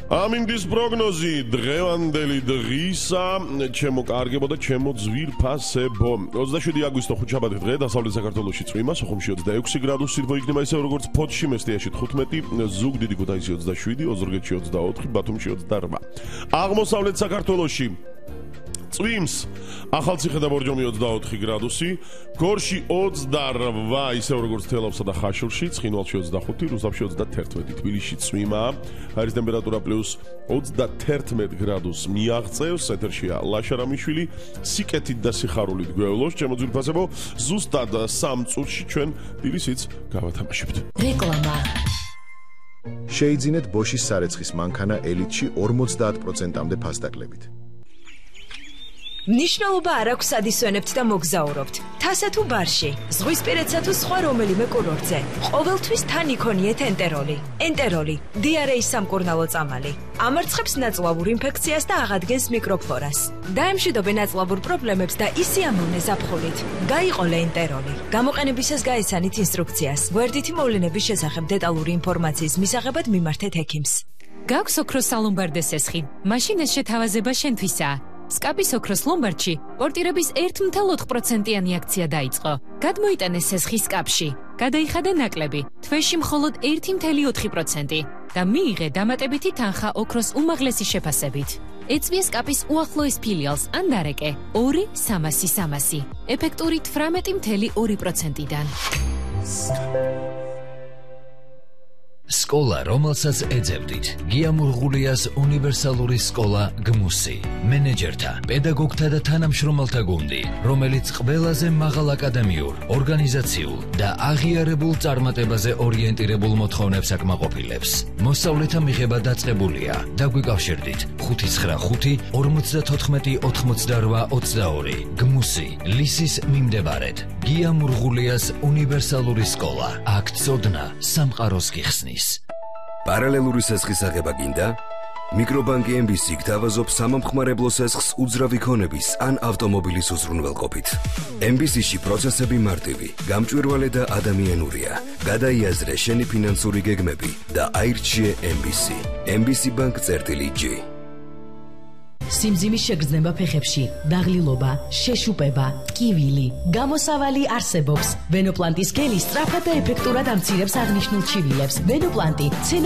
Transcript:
ამინდის პროგნოზი დღევანდელი დღისა ჩემო კარგებო და ჩემო ძვირფასებო 27 აგვისტო ხუთშაბათი დღე დასავლეთ საქართველოში წვიმა სოხუმში 26 გრადუსი სირბო იქნება ისე როგორც ფოთში მესტიაში 15 ზუგდიდი ქუთაისში 27 ოზურგეთში 24 ბათუმში 28 აღმოსავლეთ საქართველოში წვიმს ახალციხე და ბორჯომი 24 გრადუსი გორში 28 ისე როგორც თელავსა და ხაშურში ცხინვალში 25 რუსთავში 31 თბილისში წვიმა ჰაერის ტემპერატურა +31 გრადუსს მიაღწევს ეთერშია ლაშარამიშვილი სიკეთით და სიხარულით გვევლოს ჩემო ძვირფასებო ზუსტად 3 წუთში ჩვენ დილისიც გავათამაშებთ რეკლამა შეიძინეთ ბოშის სარეცხის მანქანა ელიტში 50%-მდე ფასდაკლებით ნიშნულობა არ აქვს ადისვენებთ და მოგზაურობთ. თასა თუ ბარში, ზღვისპირეთსა თუ სხვა რომელიმე კურორტზე. ყოველთვის თან იქონიეთ ენტეროლი. ენტეროლი, დიარეის სამკურნალო წამალი. ამარცხებს ნაწლავურ ინფექციას და აღადგენს მიკროფლორას. დაემშვიდობენ ნაწლავურ პრობლემებს და ისიამოვნე ზაფხულით. გაიყოლე ენტეროლი. გამოყენებისას გაეცანით ინსტრუქციას. გვერდითი მოვლენების შესახებ დეტალური ინფორმაციის მისაღებად მიმართეთ ექიმს. გაქვს ოქროს სალომბარდეს ესხი. მაშინ ეს შეთავაზება შენთვისაა. სკაპის ოქროს ლომბარდში პორტირების 1.4%-იანი აქცია დაიწყო. გადმოიტანეს ესხი სკაპში. გადაიხადა ნაკლები, თვეში მხოლოდ 1.4% და მიიღე დამატებითი თანხა ოქროს უმაღლესი შეფასებით. ეწვია სკაპის უახლოეს ფილიალს ან დარეკე 2-300-300. ეფექტური 18.2%-დან. სკოლა, რომელსაც ეძებდით. გიამურღულიას უნივერსალური სკოლა გმუსი. მენეჯერთა, პედაგოგთა და თანამშრომელთა გუნდი, რომელიც ყველაზე მაღალ აკადემიურ, ორგანიზაციულ და აღიარებულ წარმატებაზე ორიენტირებულ მოთხოვნებს აკმაყოფილებს. მოსწავლეთა მიღება დაწყებულია. დაგვიკავშირდით 595 54 88 22. გმუსი, ლისის მიმდებარედ. გიამურღულიას უნივერსალური სკოლა. აქ წოდნა სამყაროს გიხსნის. პარალელური სესხის აღება გინდა? მიკრობანკი MBC გთავაზობს სამომხმარებლო სესხს უძრავი ქონების ან ავტომობილის უზრუნველყოფით. MBC-ში პროცესები მარტივი, გამჭვირვალე და ადამიანურია. გადაიაზრე შენი ფინანსური გეგმები და აირჩიე MBC. MBC Bank-G. სიმძიმის შეგრძნება ფეხებში, დაღლილობა, შეშუპება, ტკივილი, გამოსავალი არსებობს. ვენოპლანტის გელი სწრაფად და ეფექტურად ამცირებს აღნიშნულ ჩივილებს. ვენოპლანტი